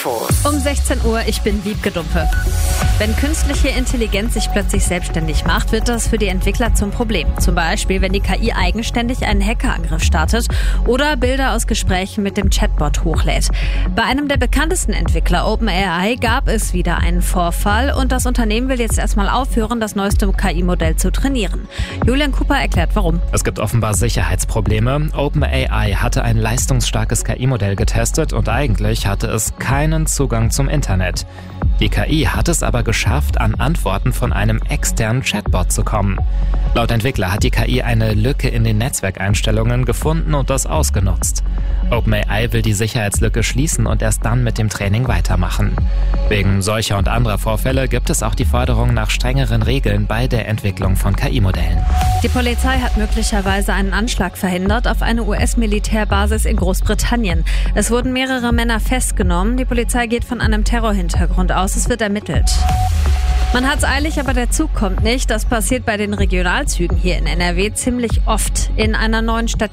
Um 16 Uhr, ich bin Wiebke Dumpe. Wenn künstliche Intelligenz sich plötzlich selbstständig macht, wird das für die Entwickler zum Problem. Zum Beispiel, wenn die KI eigenständig einen Hackerangriff startet oder Bilder aus Gesprächen mit dem Chatbot hochlädt. Bei einem der bekanntesten Entwickler, OpenAI, gab es wieder einen Vorfall und das Unternehmen will jetzt erstmal aufhören, das neueste KI-Modell zu trainieren. Julian Cooper erklärt, warum. Es gibt offenbar Sicherheitsprobleme. OpenAI hatte ein leistungsstarkes KI-Modell getestet und eigentlich hatte es keinen Zugang zum Internet. Die KI hat es aber geschafft, an Antworten von einem externen Chatbot zu kommen. Laut Entwickler hat die KI eine Lücke in den Netzwerkeinstellungen gefunden und das ausgenutzt. OpenAI will die Sicherheitslücke schließen und erst dann mit dem Training weitermachen. Wegen solcher und anderer Vorfälle gibt es auch die Forderung nach strengeren Regeln bei der Entwicklung von KI-Modellen. Die Polizei hat möglicherweise einen Anschlag verhindert auf eine US-Militärbasis in Großbritannien. Es wurden mehrere Männer festgenommen. Die Polizei geht von einem Terrorhintergrund aus. Es wird ermittelt. Man hat's eilig, aber der Zug kommt nicht. Das passiert bei den Regionalzügen hier in NRW ziemlich oft. In einer neuen Stadt